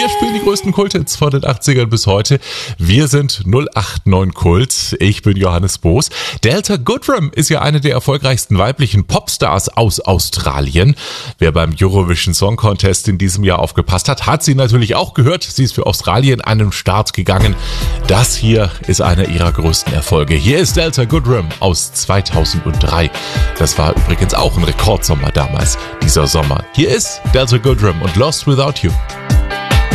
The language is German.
Wir spielen die größten Kulthits von den 80ern bis heute. Wir sind 089 Kult. Ich bin Johannes Boos. Delta Goodrem ist ja eine der erfolgreichsten weiblichen Popstars aus Australien. Wer beim Eurovision Song Contest in diesem Jahr aufgepasst hat, hat sie natürlich auch gehört. Sie ist für Australien an den Start gegangen. Das hier ist einer ihrer größten Erfolge. Hier ist Delta Goodrem aus 2003. Das war übrigens auch ein Rekordsommer damals, dieser Sommer. Hier ist Delta Goodrem und Lost Without You.